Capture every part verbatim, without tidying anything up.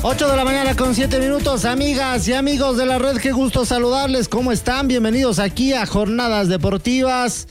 ocho de la mañana con siete minutos, amigas y amigos de la red, qué gusto saludarles, ¿cómo están? Bienvenidos aquí a Jornadas Deportivas,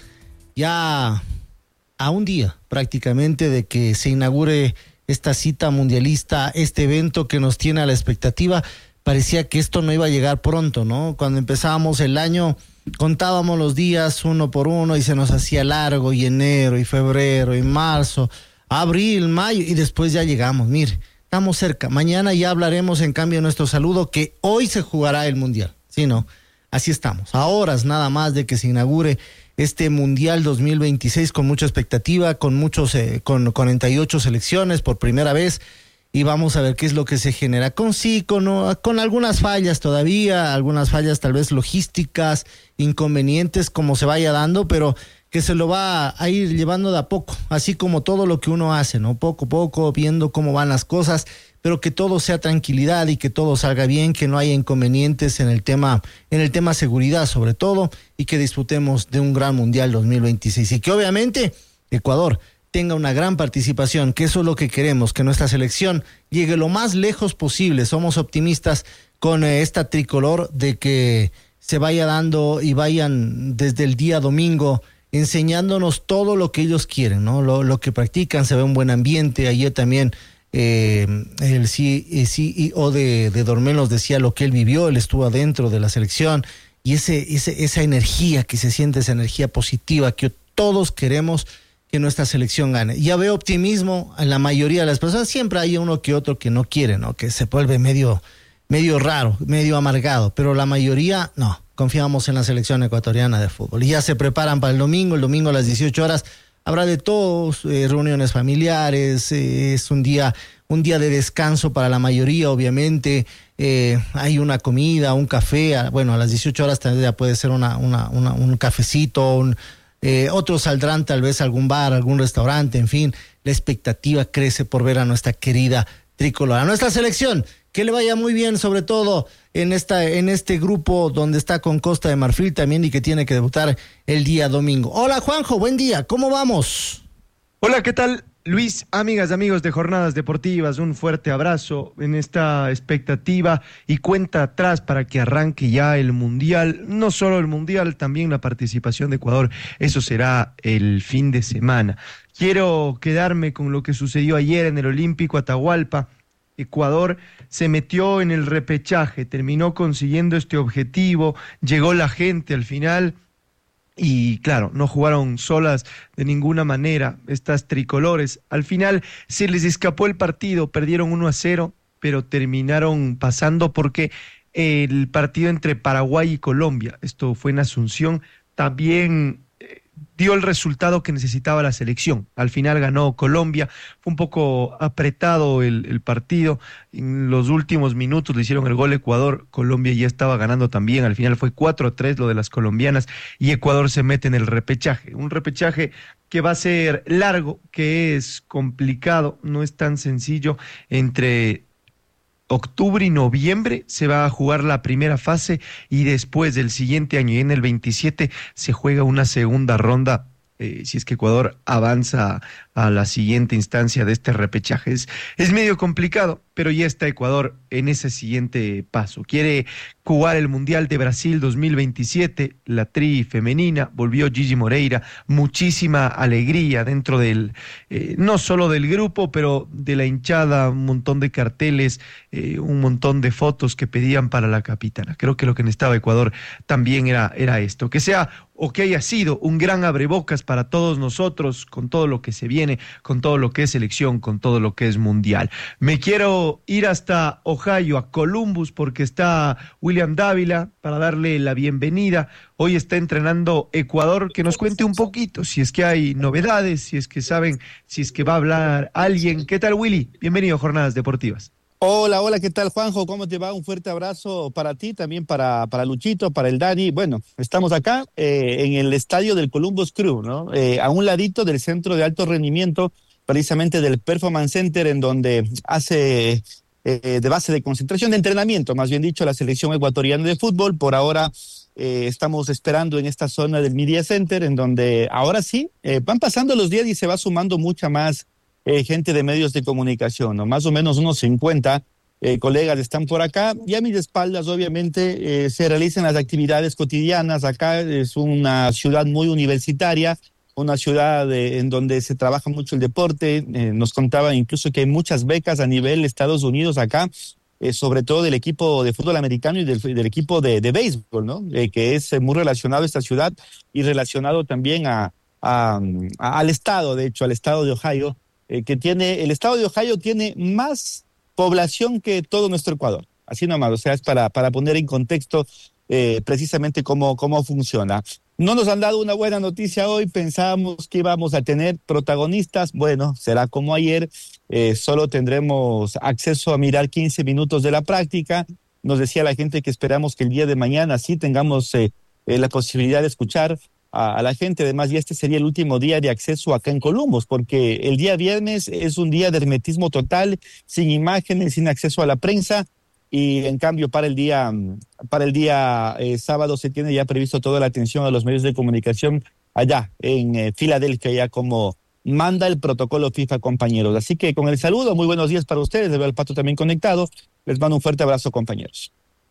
ya a un día prácticamente de que se inaugure esta cita mundialista, este evento que nos tiene a la expectativa. Parecía que esto no iba a llegar pronto, ¿no? Cuando empezábamos el año, contábamos los días uno por uno y se nos hacía largo, y enero, y febrero, y marzo, abril, mayo, y después ya llegamos, mire. Estamos cerca. Mañana ya hablaremos, en cambio, de nuestro saludo, que hoy se jugará el Mundial. Sí, ¿no? Así estamos. A horas nada más de que se inaugure este Mundial dos mil veintiséis con mucha expectativa, con muchos, eh, con cuarenta y ocho selecciones por primera vez. Y vamos a ver qué es lo que se genera. Con sí, con, con algunas fallas todavía, algunas fallas tal vez logísticas, inconvenientes, como se vaya dando, pero que se lo va a ir llevando de a poco, así como todo lo que uno hace, ¿no? Poco a poco, viendo cómo van las cosas, pero que todo sea tranquilidad y que todo salga bien, que no haya inconvenientes en el tema, en el tema seguridad sobre todo, y que disfrutemos de un gran Mundial dos mil veintiséis. Y que obviamente Ecuador tenga una gran participación, que eso es lo que queremos, que nuestra selección llegue lo más lejos posible. Somos optimistas con eh, esta tricolor de que se vaya dando y vayan desde el día domingo enseñándonos todo lo que ellos quieren, ¿no? Lo, lo que practican, se ve un buen ambiente. Ayer también eh, el C E O de, de Dormel nos decía lo que él vivió, él estuvo adentro de la selección, y ese, ese, esa energía que se siente, esa energía positiva que todos queremos que nuestra selección gane. Ya veo optimismo en la mayoría de las personas, siempre hay uno que otro que no quiere, ¿no? Que se vuelve medio, medio raro, medio amargado, pero la mayoría no. Confiamos en la selección ecuatoriana de fútbol. Y ya se preparan para el domingo. El domingo a las dieciocho horas habrá de todos, eh, reuniones familiares. Eh, es un día, un día de descanso para la mayoría, obviamente. Eh, hay una comida, un café. A, bueno, a las dieciocho horas también ya puede ser una, una, una, un cafecito. Un, eh, otros saldrán tal vez a algún bar, algún restaurante. En fin, la expectativa crece por ver a nuestra querida tricolor, a nuestra selección. Que le vaya muy bien, sobre todo en esta en este grupo donde está con Costa de Marfil también, y que tiene que debutar el día domingo. Hola Juanjo, buen día, ¿cómo vamos? Hola, ¿qué tal Luis? Amigas, amigos de Jornadas Deportivas, un fuerte abrazo en esta expectativa y cuenta atrás para que arranque ya el Mundial. No solo el Mundial, también la participación de Ecuador, eso será el fin de semana. Quiero quedarme con lo que sucedió ayer en el Olímpico Atahualpa. Ecuador se metió en el repechaje, terminó consiguiendo este objetivo, llegó la gente al final y claro, no jugaron solas de ninguna manera estas tricolores. Al final se les escapó el partido, perdieron uno a cero, pero terminaron pasando porque el partido entre Paraguay y Colombia, esto fue en Asunción, también dio el resultado que necesitaba la selección. Al final ganó Colombia, fue un poco apretado el, el partido, en los últimos minutos le hicieron el gol a Ecuador, Colombia ya estaba ganando también, al final fue cuatro a tres lo de las colombianas, y Ecuador se mete en el repechaje, un repechaje que va a ser largo, que es complicado, no es tan sencillo. Entre octubre y noviembre se va a jugar la primera fase y después del siguiente año y en el veintisiete se juega una segunda ronda, eh, si es que Ecuador avanza a la siguiente instancia de este repechaje. Es, es medio complicado, pero ya está Ecuador en ese siguiente paso. Quiere jugar el Mundial de Brasil dos mil veintisiete, la tri femenina, volvió Gigi Moreira, muchísima alegría dentro del, eh, no solo del grupo, pero de la hinchada, un montón de carteles, eh, un montón de fotos que pedían para la capitana. Creo que lo que necesitaba Ecuador también era, era esto, que sea o que haya sido un gran abrebocas para todos nosotros, con todo lo que se viene, con todo lo que es selección, con todo lo que es mundial. Me quiero ir hasta Ohio, a Columbus, porque está William Dávila para darle la bienvenida. Hoy está entrenando Ecuador, que nos cuente un poquito si es que hay novedades, si es que saben, si es que va a hablar alguien. ¿Qué tal, Willy? Bienvenido a Jornadas Deportivas. Hola, hola, ¿qué tal, Juanjo? ¿Cómo te va? Un fuerte abrazo para ti, también para, para Luchito, para el Dani. Bueno, estamos acá eh, en el estadio del Columbus Crew, ¿no? Eh, a un ladito del centro de alto rendimiento, precisamente del Performance Center, en donde hace eh, de base de concentración, de entrenamiento, más bien dicho, la selección ecuatoriana de fútbol. Por ahora eh, estamos esperando en esta zona del Media Center, en donde ahora sí, eh, van pasando los días y se va sumando mucha más Eh, gente de medios de comunicación, ¿no? Más o menos unos cincuenta eh, colegas están por acá, y a mis espaldas obviamente eh, se realizan las actividades cotidianas. Acá es una ciudad muy universitaria, una ciudad eh, en donde se trabaja mucho el deporte. Eh, nos contaban incluso que hay muchas becas a nivel Estados Unidos acá, eh, sobre todo del equipo de fútbol americano y del, del equipo de, de béisbol, ¿no? Eh, que es eh, muy relacionado a esta ciudad y relacionado también a, a, a, al estado, de hecho, al estado de Ohio, eh, que tiene, el estado de Ohio tiene más población que todo nuestro Ecuador, así nomás. O sea, es para, para poner en contexto eh, precisamente cómo, cómo funciona. No nos han dado una buena noticia hoy, pensábamos que íbamos a tener protagonistas. Bueno, será como ayer, eh, solo tendremos acceso a mirar quince minutos de la práctica. Nos decía la gente que esperamos que el día de mañana sí tengamos eh, eh, la posibilidad de escuchar a, a la gente. Además, ya este sería el último día de acceso acá en Columbus, porque el día viernes es un día de hermetismo total, sin imágenes, sin acceso a la prensa. Y en cambio para el día para el día eh, sábado se tiene ya previsto toda la atención a los medios de comunicación allá en eh, Filadelfia, ya como manda el protocolo FIFA, compañeros. Así que con el saludo, muy buenos días para ustedes. Le veo al Pato también conectado. Les mando un fuerte abrazo, compañeros.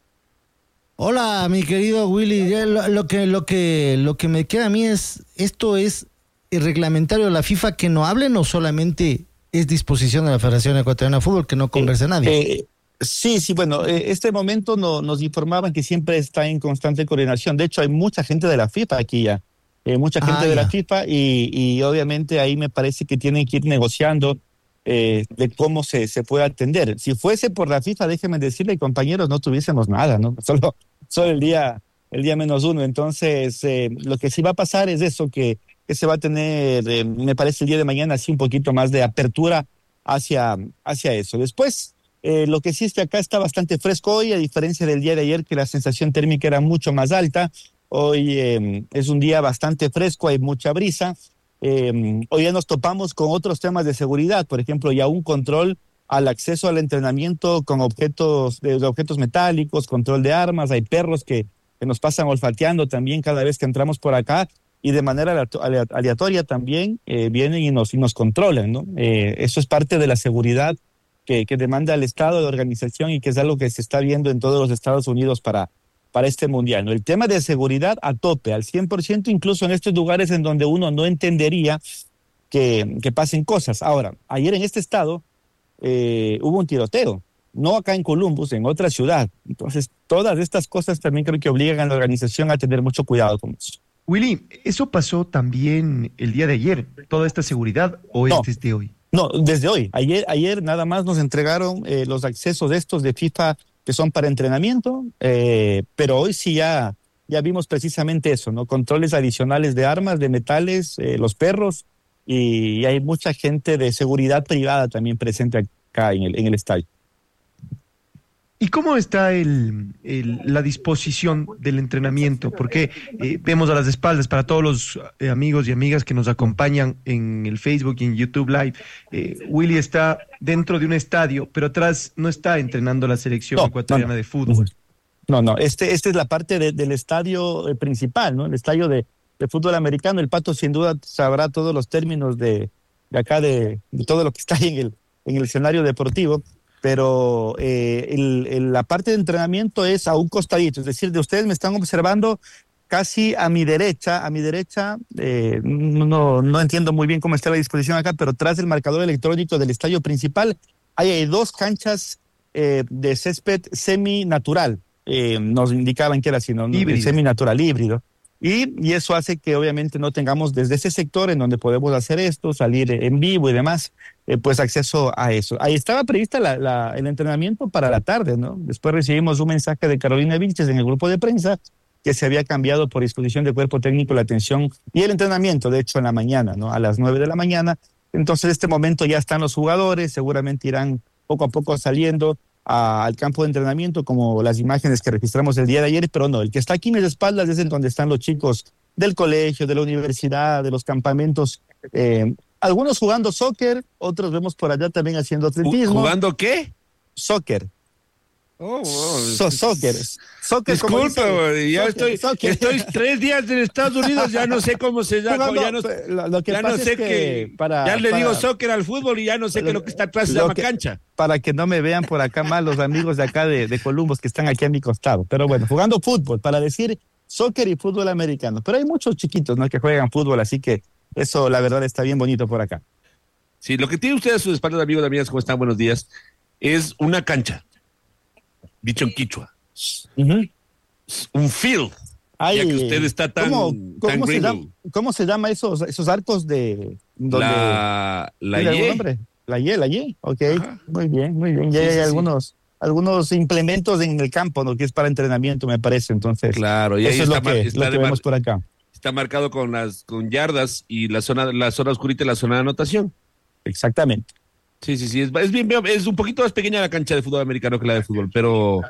Hola, mi querido Willy. Lo, lo que lo que lo que me queda a mí es, ¿esto es el reglamentario de la FIFA que no hablen o solamente es disposición de la Federación Ecuatoriana de Fútbol que no converse eh, nadie? Eh, Sí, sí, bueno, eh, este momento no, nos informaban que siempre está en constante coordinación. De hecho, hay mucha gente de la FIFA aquí ya, eh, mucha gente Ah, de la ya. FIFA y, y obviamente ahí me parece que tienen que ir negociando eh, de cómo se, se puede atender. Si fuese por la FIFA, déjenme decirle, compañeros, no tuviésemos nada, ¿no? Solo, solo el día, el día menos uno. Entonces, eh, lo que sí va a pasar es eso, que, que se va a tener, eh, me parece el día de mañana, así un poquito más de apertura hacia, hacia eso. Después, Eh, lo que sí es que acá está bastante fresco hoy, a diferencia del día de ayer, que la sensación térmica era mucho más alta. Hoy eh, es un día bastante fresco, hay mucha brisa. Eh, hoy ya nos topamos con otros temas de seguridad, por ejemplo, ya un control al acceso al entrenamiento con objetos, de, de objetos metálicos, control de armas. Hay perros que, que nos pasan olfateando también cada vez que entramos por acá, y de manera aleatoria también eh, vienen y nos, y nos controlan, ¿no? Eh, eso es parte de la seguridad Que, que demanda el Estado de organización y que es algo que se está viendo en todos los Estados Unidos para, para este mundial, ¿no? El tema de seguridad a tope, al cien por ciento, incluso en estos lugares en donde uno no entendería que, que pasen cosas. Ahora, ayer en este estado eh, hubo un tiroteo, no acá en Columbus, en otra ciudad. Entonces, todas estas cosas también creo que obligan a la organización a tener mucho cuidado con eso. Willy, ¿eso pasó también el día de ayer, toda esta seguridad, o es No. desde hoy? No, desde hoy. Ayer, ayer nada más nos entregaron eh, los accesos de estos de FIFA que son para entrenamiento, eh, pero hoy sí ya, ya vimos precisamente eso, ¿no? Controles adicionales de armas, de metales, eh, los perros, y, y hay mucha gente de seguridad privada también presente acá en el, en el estadio. ¿Y cómo está el, el- la disposición del entrenamiento? Porque eh, vemos a las espaldas para todos los eh, amigos y amigas que nos acompañan en el Facebook y en YouTube Live. eh, Willy está dentro de un estadio, pero atrás no está entrenando la selección No, ecuatoriana no, no. de fútbol. No, no, este, este es la parte de- del estadio eh, principal, ¿no? El estadio de, de fútbol americano. El Pato sin duda sabrá todos los términos de, de acá, de, de todo lo que está ahí en el, en el escenario deportivo, pero eh, el, el- la parte de entrenamiento es a un costadito, es decir, de ustedes me están observando casi a mi derecha, a mi derecha, eh, no, no entiendo muy bien cómo está la disposición acá, pero tras el marcador electrónico del estadio principal hay, hay dos canchas eh, de césped seminatural. Eh, nos indicaban que era así, ¿no? Híbrido. Seminatural, híbrido. Y, y eso hace que obviamente no tengamos desde ese sector en donde podemos hacer esto, salir en vivo y demás, eh, pues acceso a eso. Ahí estaba prevista la, la, el entrenamiento para la tarde, ¿no? Después recibimos un mensaje de Carolina Vilches en el grupo de prensa que se había cambiado por disposición del cuerpo técnico la atención y el entrenamiento, de hecho, en la mañana, ¿no? A las nueve de la mañana. Entonces, en este momento ya están los jugadores, seguramente irán poco a poco saliendo a, al campo de entrenamiento, como las imágenes que registramos el día de ayer, pero no, el que está aquí en mis espaldas es el donde están los chicos del colegio, de la universidad, de los campamentos, eh, algunos jugando soccer, otros vemos por allá también haciendo atletismo. ¿Jugando qué? Soccer. Oh, oh. So, soccer. Soccer, como Disculpa, dice- güey, ya soccer, estoy, soccer. estoy tres días en Estados Unidos, ya no sé cómo se llama, No, no, ya no, lo, lo que ya pasa no sé es que qué, para, ya le para- digo soccer al fútbol y ya no sé lo- que lo que está atrás se lo llama que- cancha. para que no me vean por acá mal los amigos de acá de, de Columbus que están aquí a mi costado. Pero bueno, jugando fútbol, para decir soccer y fútbol americano. Pero hay muchos chiquitos, ¿no?, que juegan fútbol, así que eso la verdad está bien bonito por acá. Sí, lo que tiene usted a sus espaldas, amigos y amigas, ¿cómo están? Buenos días. Es una cancha, dicho en quichua, un field, Ay, ya que usted está tan, ¿cómo, tan cómo se gringo. llama, ¿Cómo se llama esos, esos arcos de donde La, la ¿tiene algún Y. nombre? La Y, la Y, ok, Ajá. muy bien, muy bien. Ya Sí, hay sí, sí. algunos, algunos implementos en el campo, ¿no?, que es para entrenamiento, me parece. Entonces, Claro, y ahí eso es está, lo mar- que, está lo que de mar- vemos por acá. está marcado con las con yardas y la zona, la zona oscurita y la zona de anotación. Exactamente. Sí, sí, sí, es, es bien, es un poquito más pequeña la cancha de fútbol americano que la de fútbol, pero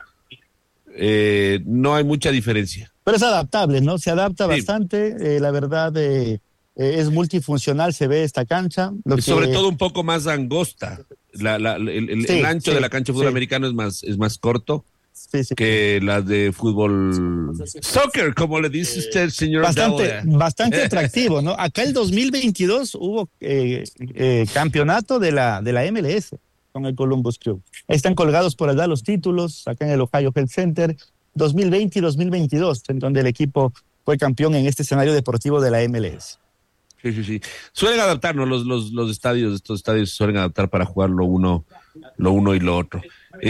eh, no hay mucha diferencia. Pero es adaptable, ¿no? Se adapta Sí. bastante. eh, la verdad, eh, eh, es multifuncional, se ve esta cancha. Lo que- Sobre todo un poco más angosta. La, la- el, el- Sí, el ancho sí, de la cancha de fútbol sí. americano es más, es más corto sí, sí. que la de fútbol soccer, como le dice usted, señor Bastante, Dowler. bastante atractivo, ¿no? Acá el dos mil veintidós hubo eh, eh, campeonato de la, de la M L S con el Columbus Crew. Están colgados por allá los títulos, acá en el Ohio Health Center, dos mil veinte y dos mil veintidós, en donde el equipo fue campeón en este escenario deportivo de la M L S. Sí, sí, sí. Suelen adaptarnos los, los, los estadios, estos estadios se suelen adaptar para jugar lo uno, lo uno y lo otro.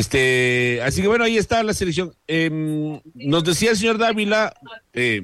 Este, así que bueno, ahí está la selección. Eh, nos decía el señor Dávila, eh,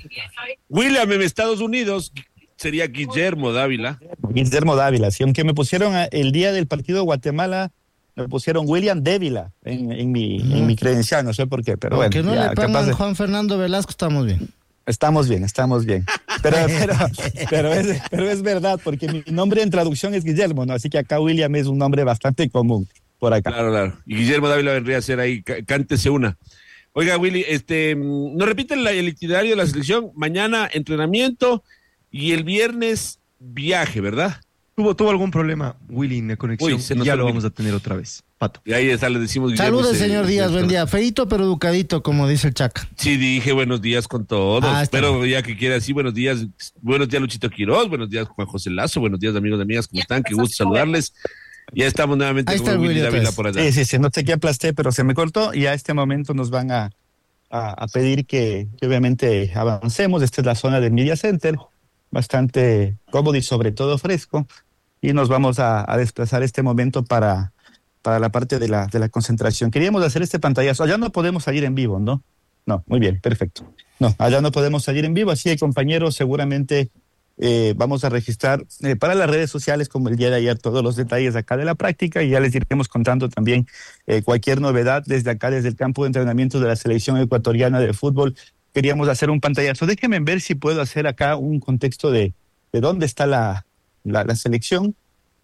William en Estados Unidos sería Guillermo Dávila. Guillermo Dávila, sí, aunque me pusieron a- el día del partido de Guatemala, me pusieron William Dávila en, en, mi, en mi credencial, no sé por qué, pero Aunque bueno, no ya, le capaz pongan de- Juan Fernando Velasco, estamos bien. estamos bien, estamos bien. Pero, pero, pero, es, pero es verdad, porque mi nombre en traducción es Guillermo, ¿no? Así que acá William es un nombre bastante común por acá. Claro, claro. Y Guillermo Dávila vendría a ser ahí, cá- cántese una. Oiga, Willy, este, mm, nos repiten la- el itinerario de la selección. Mañana entrenamiento y el viernes viaje, ¿verdad? Tuvo, tuvo algún problema, Willy, de conexión. Uy, se y nos ya fue lo Willy. vamos a tener otra vez. Pato. Y ahí está, le decimos. Guillermo, Saludos, se- señor se- Díaz, se- buen día. Feito pero educadito, como dice el Chaca. Sí, dije buenos días con todos. Ah, está Pero ya que quiera así, buenos días. Buenos días, Luchito Quiroz. Buenos días, Juan José Lazo. Buenos días, amigos y amigas. ¿Cómo están? Qué gusto saludarles. Ya estamos nuevamente Ahí con está el Willy Willy otra Dávila vez. por allá. Sí, sí, sí, no sé qué aplasté, pero se me cortó y a este momento nos van a, a, a pedir que, que obviamente avancemos. Esta es la zona del Media Center, bastante cómodo y sobre todo fresco. Y nos vamos a, a desplazar este momento para, para la parte de la, de la concentración. Queríamos hacer este pantallazo. Allá no podemos salir en vivo, ¿no? No, muy bien, perfecto. No, allá no podemos salir en vivo, así que compañeros, seguramente eh, vamos a registrar eh, para las redes sociales como el día de ayer todos los detalles acá de la práctica y ya les iremos contando también eh, cualquier novedad desde acá, desde el campo de entrenamiento de la selección ecuatoriana de fútbol. Queríamos hacer un pantallazo. Déjenme ver si puedo hacer acá un contexto de, de dónde está la, la, la selección,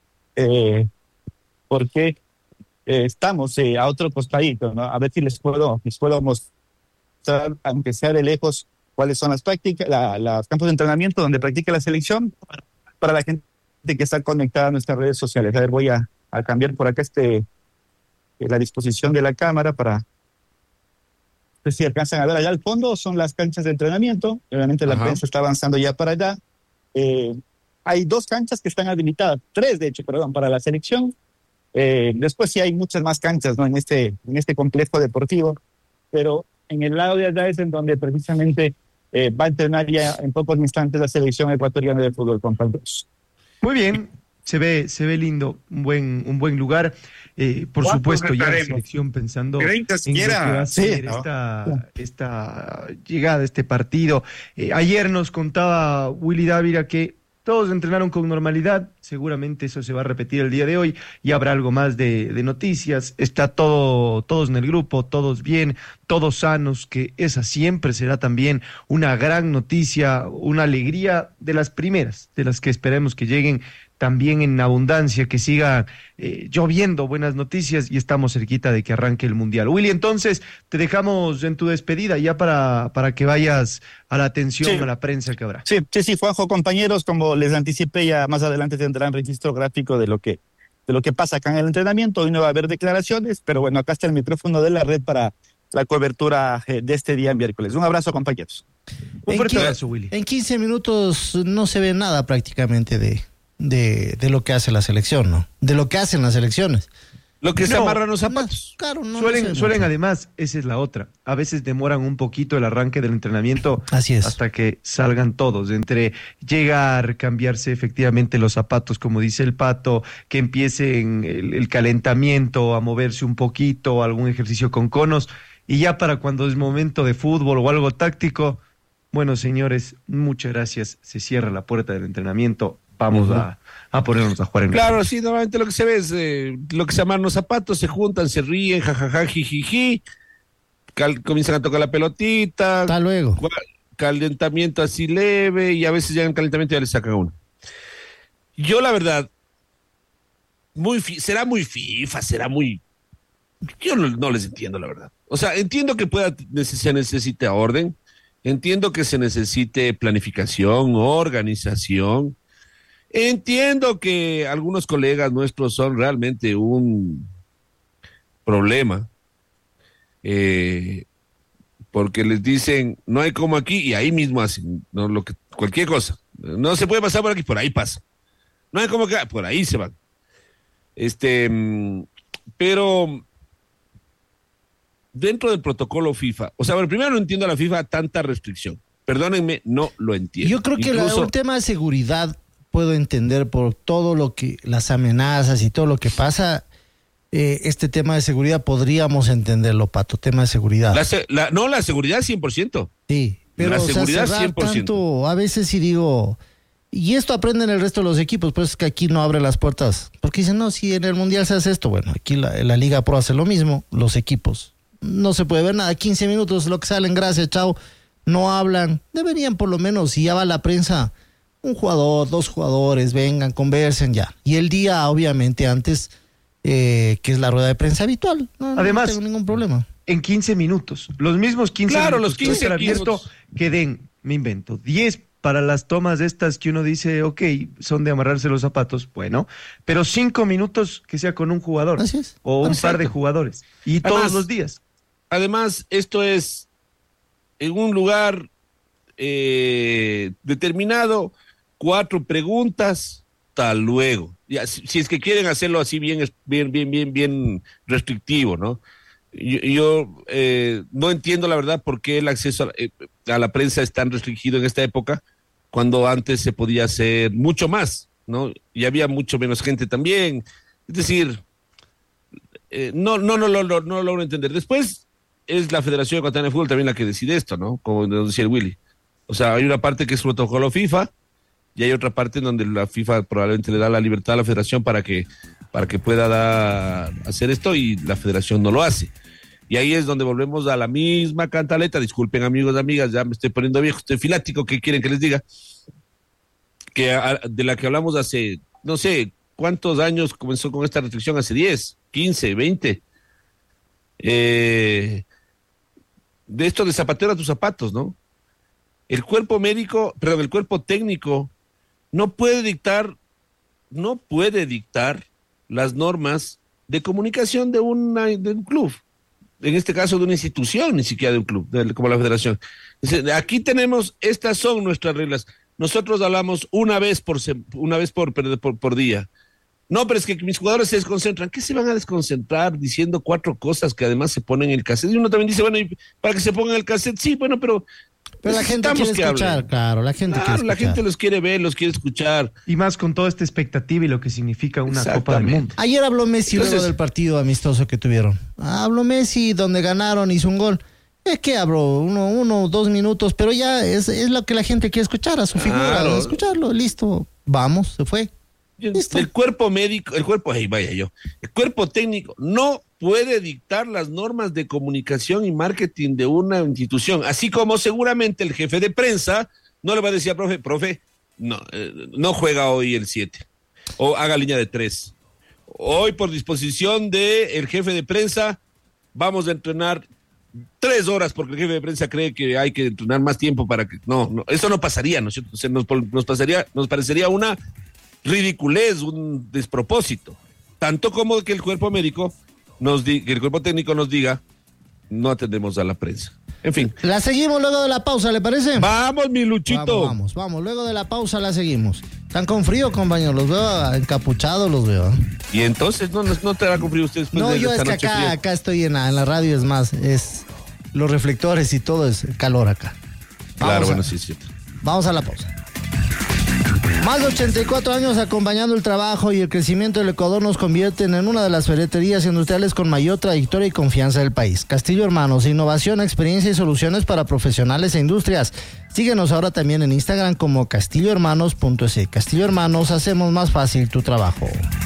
eh, porque eh, estamos eh, a otro costadito, ¿no? A ver si les puedo, les puedo mostrar, aunque sea de lejos, cuáles son las prácticas, la, los campos de entrenamiento donde practica la selección, para la gente que está conectada a nuestras redes sociales. A ver, voy a, a cambiar por acá este eh, la disposición de la cámara para ver si alcanzan a ver allá al fondo. Son las canchas de entrenamiento. Obviamente la Ajá. prensa está avanzando ya para allá. Eh, hay dos canchas que están habilitadas, tres de hecho, perdón, para la selección. Eh, después sí hay muchas más canchas, ¿no?, en este, en este complejo deportivo, pero en el lado de allá es en donde precisamente eh, va a entrenar ya en pocos instantes la selección ecuatoriana de fútbol, compañeros. Muy bien, se ve, se ve lindo, un buen, un buen lugar. Eh, por supuesto, ya la selección pensando en lo que va a ser Sí, ¿no? esta, esta llegada, este partido. Eh, ayer nos contaba Willy Dávila que todos entrenaron con normalidad, seguramente eso se va a repetir el día de hoy y habrá algo más de, de noticias. Está todo, todos en el grupo, todos bien, todos sanos, que esa siempre será también una gran noticia, una alegría de las primeras, de las que esperemos que lleguen también en abundancia, que siga eh, lloviendo buenas noticias y estamos cerquita de que arranque el Mundial. Willy, entonces te dejamos en tu despedida ya para, para que vayas a la atención Sí. a la prensa que habrá. Sí, sí, sí, Juanjo, compañeros, como les anticipé, ya más adelante tendrán registro gráfico de lo que de lo que pasa acá en el entrenamiento. Hoy no va a haber declaraciones, pero bueno, acá está el micrófono de la red para la cobertura eh, de este día miércoles. Un abrazo, compañeros. Un En fuerte qui- abrazo, Willy. En quince minutos no se ve nada prácticamente de, de, de lo que hace la selección, ¿no? De lo que hacen las selecciones. Lo que se No, amarran los No, zapatos. claro, no, no Suelen, se ve suelen mucho. además, esa es la otra, a veces demoran un poquito el arranque del entrenamiento Así es. hasta que salgan todos, entre llegar, cambiarse efectivamente los zapatos, como dice el Pato, que empiecen el, el calentamiento, a moverse un poquito, algún ejercicio con conos, y ya para cuando es momento de fútbol o algo táctico, bueno, señores, muchas gracias, se cierra la puerta del entrenamiento, vamos Ujú. a, a ponernos a jugar en Claro, sí, normalmente lo que se ve es eh, lo que se amarran los zapatos, se juntan, se ríen, jajaja, jijiji, cal- comienzan a tocar la pelotita, Hasta luego. cua- calentamiento así leve, y a veces ya en el calentamiento ya le sacan uno. Yo, la verdad, muy fi- será muy FIFA, será muy. Yo no, no les entiendo, la verdad. O sea, entiendo que pueda neces- se necesite orden, entiendo que se necesite planificación, organización. Entiendo que algunos colegas nuestros son realmente un problema, eh, porque les dicen, no hay como aquí, y ahí mismo hacen, no, lo que, cualquier cosa. No se puede pasar por aquí, por ahí pasa. No hay como que, por ahí se van. Este, mm, pero dentro del protocolo FIFA, o sea, bueno, primero no entiendo a la FIFA tanta restricción. Perdónenme, no lo entiendo. Yo creo que la- Incluso- el tema de seguridad puedo entender por todo lo que, las amenazas y todo lo que pasa. Eh, este tema de seguridad podríamos entenderlo, Pato, tema de seguridad. La se- la- no, la seguridad cien por ciento. Sí, pero La o sea, seguridad cerrar cien por ciento. tanto, a veces sí digo, y esto aprenden el resto de los equipos, pues es que aquí no abre las puertas, porque dicen, no, si en el Mundial se hace esto, bueno, aquí la, la Liga Pro hace lo mismo, los equipos, no se puede ver nada, quince minutos, lo que salen, gracias, chao, no hablan, deberían por lo menos, si ya va la prensa, un jugador, dos jugadores, vengan, conversen ya, y el día, obviamente, antes, eh, que es la rueda de prensa habitual, no, Además, no tengo ningún problema. en quince minutos. Los mismos quince Claro, minutos. los quince Twitter abierto minutos. que den, me invento, diez para las tomas estas que uno dice, ok, son de amarrarse los zapatos, bueno, pero cinco minutos que sea con un jugador Así es. o un Exacto. par de jugadores y Además, todos los días. Además, esto es en un lugar eh, determinado, cuatro preguntas, hasta luego. Ya, si, si es que quieren hacerlo así bien, es- bien, bien, bien, bien restrictivo, ¿no? Yo, yo, eh, no entiendo la verdad por qué el acceso a, eh, a la prensa es tan restringido en esta época, cuando antes se podía hacer mucho más, ¿no? Y había mucho menos gente también. Es decir, eh, no, no, no, no, no, no lo logro entender. Después es la Federación Ecuatoriana de Fútbol también la que decide esto, ¿no? Como nos decía el Willy. O sea, hay una parte que es protocolo FIFA y hay otra parte en donde la FIFA probablemente le da la libertad a la Federación para que, para que pueda dar, hacer esto, y la Federación no lo hace. Y ahí es donde volvemos a la misma cantaleta. Disculpen, amigos, amigas, ya me estoy poniendo viejo, estoy filático, ¿qué quieren que les diga? Que a- de la que hablamos hace, no sé, ¿cuántos años comenzó con esta restricción? Hace diez, quince, veinte. Eh, de esto de zapatero a tus zapatos, ¿no? El cuerpo médico, perdón, el cuerpo técnico no puede dictar, no puede dictar las normas de comunicación de, una, de un club, en este caso de una institución, ni siquiera de un club, de, como la federación. Dice, aquí tenemos, estas son nuestras reglas. Nosotros hablamos una vez por se- una vez por, por, por día. No, pero es que mis jugadores se desconcentran. ¿Qué se van a desconcentrar diciendo cuatro cosas que además se ponen en el cassette? Y uno también dice, bueno, ¿y para que se pongan el cassette? Sí, bueno, pero Pero la gente necesitamos quiere que escuchar, hablen. claro, la gente Claro, quiere la escuchar. gente los quiere ver, los quiere escuchar. Y más con toda esta expectativa y lo que significa una Copa del Exactamente. Mundo. Ayer habló Messi Entonces- luego del partido amistoso que tuvieron. Habló Messi donde ganaron, hizo un gol. Es que habló uno, uno, dos minutos, pero ya es, es lo que la gente quiere escuchar, a su figura, Claro. escucharlo, listo, vamos, se fue. Listo. El cuerpo médico, el cuerpo, ay, vaya yo, el cuerpo técnico no puede dictar las normas de comunicación y marketing de una institución, así como seguramente el jefe de prensa no le va a decir al profe, profe, no, eh, no juega hoy el siete, o haga línea de tres. Hoy, por disposición del jefe de prensa, vamos a entrenar tres horas porque el jefe de prensa cree que hay que entrenar más tiempo para que... No, no, eso no pasaría, ¿no es cierto? O sea, nos, nos pasaría, nos parecería una ridiculez, un despropósito. tanto como que el cuerpo médico nos diga, que el cuerpo técnico nos diga, no atendemos a la prensa. En fin. La seguimos luego de la pausa, ¿le parece? Vamos, mi Luchito. Vamos, vamos, vamos. Luego de la pausa la seguimos. Están con frío, compañeros. Los veo encapuchados, los veo. Y entonces, ¿no, no te da con frío usted después no, de yo esta es que noche acá, fría? acá estoy en la, en la radio, es más, es los reflectores y todo es calor acá. Vamos Claro, a, bueno, sí, sí. Vamos a la pausa. Más de ochenta y cuatro años acompañando el trabajo y el crecimiento del Ecuador nos convierten en una de las ferreterías industriales con mayor trayectoria y confianza del país. Castillo Hermanos, innovación, experiencia y soluciones para profesionales e industrias. Síguenos ahora también en Instagram como castillo hermanos punto es. Castillo Hermanos, hacemos más fácil tu trabajo.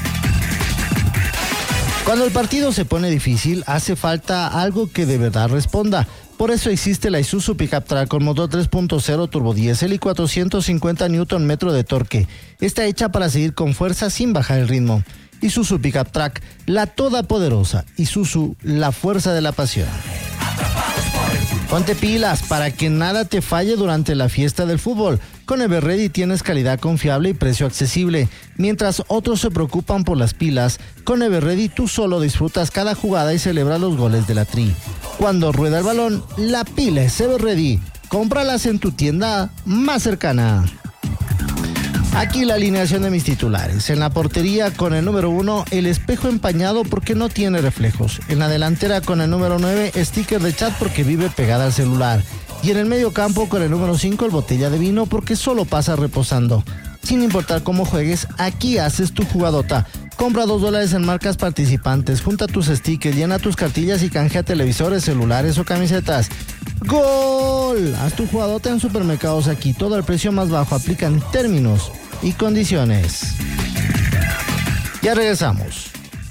Cuando el partido se pone difícil, hace falta algo que de verdad responda. Por eso existe la Isuzu Pickup Track con motor tres punto cero turbodiesel y cuatrocientos cincuenta newton metro de torque. Está hecha para seguir con fuerza sin bajar el ritmo. Isuzu Pickup Track, la todopoderosa. Isuzu, la fuerza de la pasión. Ponte pilas para que nada te falle durante la fiesta del fútbol. Con Everready tienes calidad confiable y precio accesible. Mientras otros se preocupan por las pilas, con Everready tú solo disfrutas cada jugada y celebras los goles de la Tri. Cuando rueda el balón, la pila es Everready. Cómpralas en tu tienda más cercana. Aquí la alineación de mis titulares. En la portería con el número uno, el espejo empañado porque no tiene reflejos. En la delantera con el número nueve, sticker de chat porque vive pegada al celular. Y en el medio campo con el número cinco, el botella de vino porque solo pasa reposando. Sin importar cómo juegues, aquí haces tu jugadota. Compra dos dólares en marcas participantes, junta tus stickers, llena tus cartillas y canjea televisores, celulares o camisetas. ¡Gol! Haz tu jugadota en Supermercados Aquí. Todo el precio más bajo. Aplican términos y condiciones. Ya regresamos.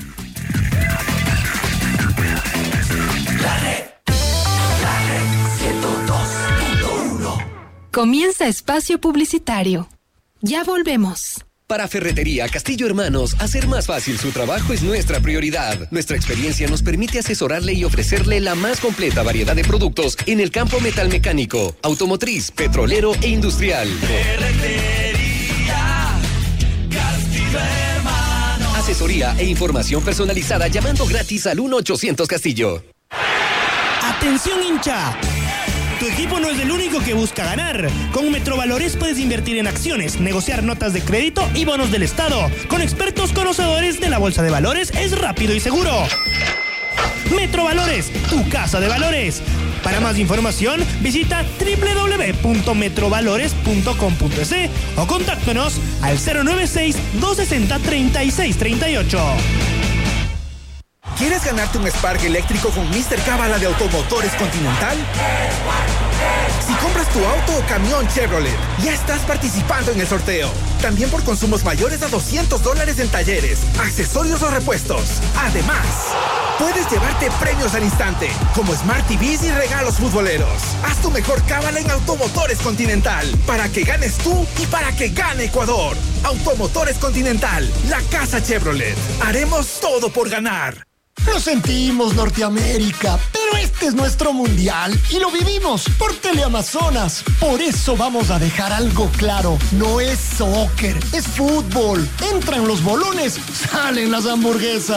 La red, la red ciento dos punto uno. Comienza espacio publicitario. Ya volvemos. Para Ferretería Castillo Hermanos, hacer más fácil su trabajo es nuestra prioridad. Nuestra experiencia nos permite asesorarle y ofrecerle la más completa variedad de productos en el campo metalmecánico, automotriz, petrolero e industrial. Ferretería Castillo Hermanos. Asesoría e información personalizada llamando gratis al uno ochocientos Castillo. ¡Atención, hincha! Tu equipo no es el único que busca ganar. Con Metrovalores puedes invertir en acciones, negociar notas de crédito y bonos del Estado. Con expertos conocedores de la Bolsa de Valores es rápido y seguro. Metrovalores, tu casa de valores. Para más información, visita doble u doble u doble u punto metrovalores punto com punto es o contáctanos al cero nueve seis, dos seis cero, tres seis tres ocho. ¿Quieres ganarte un Spark eléctrico con míster Cábala de Automotores Continental? Si compras tu auto o camión Chevrolet, ya estás participando en el sorteo. También por consumos mayores a doscientos dólares en talleres, accesorios o repuestos. Además, puedes llevarte premios al instante, como Smart T Vs y regalos futboleros. Haz tu mejor cábala en Automotores Continental, para que ganes tú y para que gane Ecuador. Automotores Continental, la casa Chevrolet. Haremos todo por ganar. Lo sentimos, Norteamérica, pero este es nuestro mundial y lo vivimos por Teleamazonas. Por eso vamos a dejar algo claro. No es soccer, es fútbol. Entran los bolones, salen las hamburguesas.